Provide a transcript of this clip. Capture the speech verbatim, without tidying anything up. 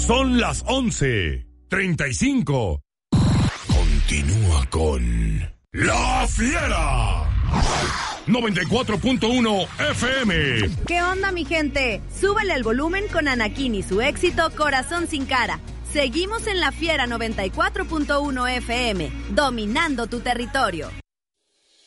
Son las once treinta y cinco. Continúa con La Fiera. noventa y cuatro punto uno F M. ¿Qué onda, mi gente? Súbele el volumen con Anakin y su éxito Corazón sin cara. Seguimos en La Fiera noventa y cuatro punto uno F M, dominando tu territorio.